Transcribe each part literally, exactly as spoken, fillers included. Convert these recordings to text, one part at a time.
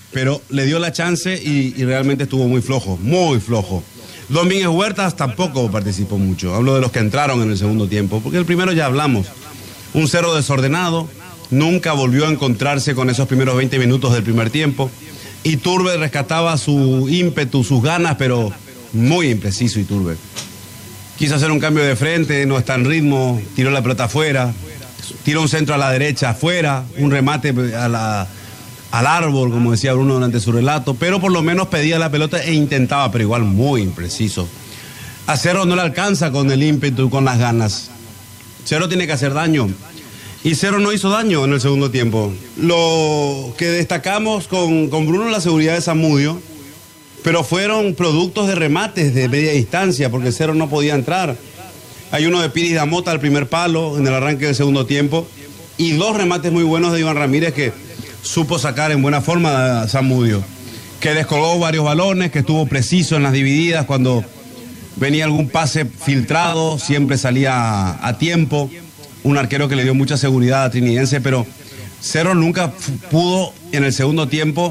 pero le dio la chance y, y realmente estuvo muy flojo, muy flojo. Domínguez Huertas tampoco participó mucho. Hablo de los que entraron en el segundo tiempo, porque el primero ya hablamos. Un Cerro desordenado, nunca volvió a encontrarse con esos primeros veinte minutos del primer tiempo. Iturbe rescataba su ímpetu, sus ganas, pero muy impreciso Iturbe. Quiso hacer un cambio de frente, no está en ritmo, tiró la pelota afuera, tiró un centro a la derecha afuera, un remate a la, al árbol, como decía Bruno durante su relato, pero por lo menos pedía la pelota e intentaba, pero igual muy impreciso. A Cerro no le alcanza con el ímpetu, con las ganas. Cerro tiene que hacer daño. Y Cerro no hizo daño en el segundo tiempo. Lo que destacamos con, con Bruno, la seguridad de Zamudio, pero fueron productos de remates de media distancia, porque Cerro no podía entrar. Hay uno de Piris Damota al primer palo en el arranque del segundo tiempo, y dos remates muy buenos de Iván Ramírez que supo sacar en buena forma a Zamudio, que descolgó varios balones, que estuvo preciso en las divididas, cuando venía algún pase filtrado, siempre salía a, a tiempo. Un arquero que le dio mucha seguridad a Trinidense, pero Cerro nunca pudo en el segundo tiempo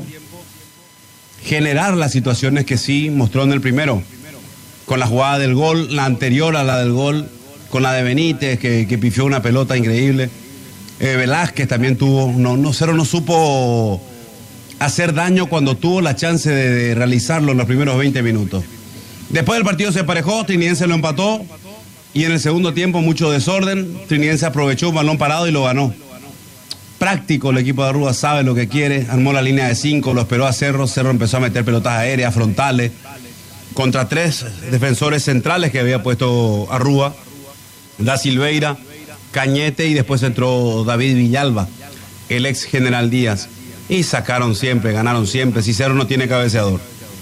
generar las situaciones que sí mostró en el primero, con la jugada del gol, la anterior a la del gol, con la de Benítez, que, que pifió una pelota increíble. Eh, Velázquez también tuvo, no, no, Cerro no supo hacer daño cuando tuvo la chance de, de realizarlo en los primeros veinte minutos. Después del partido se emparejó, Trinidense lo empató, y en el segundo tiempo mucho desorden, Trinidense aprovechó un balón parado y lo ganó. Práctico, el equipo de Arrúa sabe lo que quiere, armó la línea de cinco, lo esperó a Cerro, Cerro empezó a meter pelotas aéreas, frontales, contra tres defensores centrales que había puesto Arrúa, Da Silveira, Cañete, y después entró David Villalba, el ex General Díaz, y sacaron siempre, ganaron siempre, si Cerro no tiene cabeceador.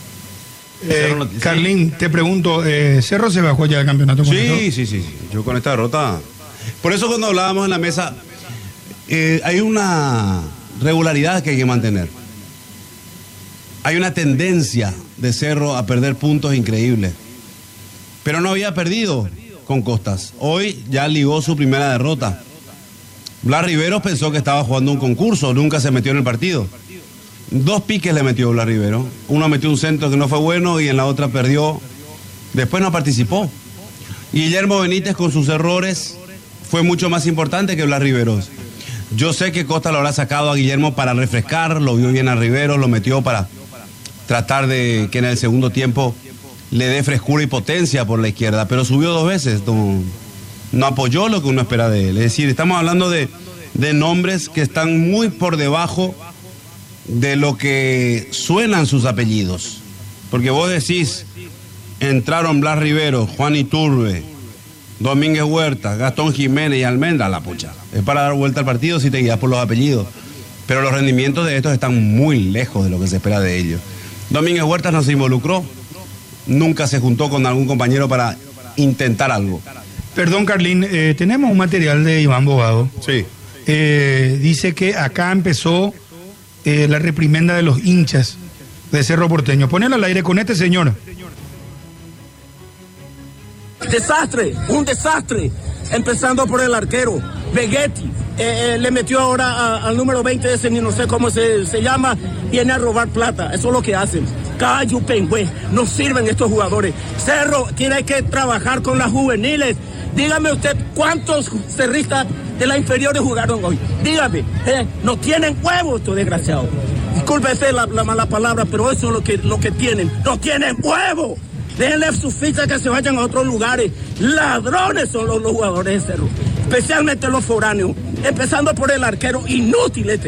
Eh, no, Carlín, sí. Te pregunto, eh, ¿Cerro se bajó ya del campeonato? Sí, sí, sí, sí, yo con esta derrota. Por eso cuando hablábamos en la mesa, eh, hay una regularidad que hay que mantener. Hay una tendencia de Cerro a perder puntos increíbles, pero no había perdido con Costas. Hoy ya ligó su primera derrota. Blas Riveros pensó que estaba jugando un concurso, nunca se metió en el partido. Dos piques le metió Blas Rivero. Uno metió un centro que no fue bueno y en la otra perdió. Después no participó. Y Guillermo Benítez con sus errores fue mucho más importante que Blas Riveros. Yo sé que Costa lo habrá sacado a Guillermo para refrescar, lo vio bien a Rivero, lo metió para tratar de que en el segundo tiempo le dé frescura y potencia por la izquierda, pero subió dos veces, no, no apoyó lo que uno espera de él. Es decir, estamos hablando de, de nombres que están muy por debajo de lo que suenan sus apellidos, porque vos decís, entraron Blas Rivero, Juan Iturbe, Domínguez Huerta, Gastón Jiménez y Almendra, la pucha, es para dar vuelta al partido si te guías por los apellidos, pero los rendimientos de estos están muy lejos de lo que se espera de ellos. Domínguez Huerta no se involucró, nunca se juntó con algún compañero para intentar algo. Perdón, Carlín, eh, tenemos un material de Iván Bogado. Sí. Eh, dice que acá empezó eh, la reprimenda de los hinchas de Cerro Porteño. Ponelo al aire con este señor. Desastre, un desastre, empezando por el arquero, Vegetti, eh, eh, le metió ahora a, al número veinte ese, ni no sé cómo se, se llama, viene a robar plata, eso es lo que hacen. Cayo Pengüe, no sirven estos jugadores. Cerro tiene que trabajar con las juveniles. Dígame usted, ¿cuántos cerristas de las inferiores jugaron hoy? Dígame, eh, no tienen huevos estos desgraciados. Discúlpese la, la mala palabra, pero eso es lo que, lo que tienen, no tienen huevos. Déjenle sus fichas que se vayan a otros lugares. Ladrones son los, los jugadores de Cerro, especialmente los foráneos, empezando por el arquero inútil este.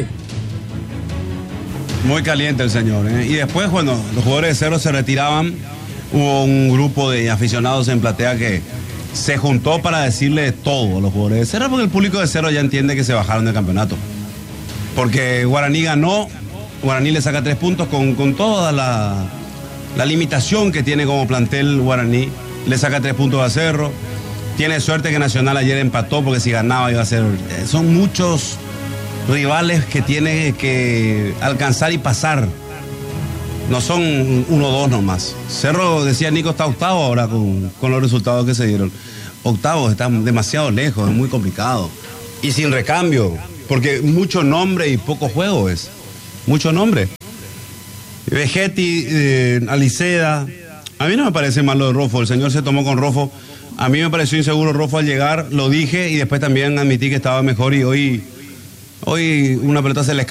Muy caliente el señor, ¿eh? Y después cuando los jugadores de Cerro se retiraban, hubo un grupo de aficionados en platea que se juntó para decirle todo a los jugadores de Cerro, porque el público de Cerro ya entiende que se bajaron del campeonato. Porque Guaraní ganó, Guaraní le saca tres puntos con, con toda la... La limitación que tiene como plantel Guaraní, le saca tres puntos a Cerro. Tiene suerte que Nacional ayer empató, porque si ganaba iba a ser... Son muchos rivales que tiene que alcanzar y pasar. No son uno o dos nomás. Cerro, decía Nico, está octavo ahora con, con los resultados que se dieron. Octavos están demasiado lejos, es muy complicado. Y sin recambio, porque mucho nombre y poco juego es. Mucho nombre. Vegetti, eh, Aliceda. A mí no me parece mal lo de Roffo, el señor se tomó con Roffo. A mí me pareció inseguro Roffo al llegar, lo dije y después también admití que estaba mejor y hoy, hoy una pelota se le escapa.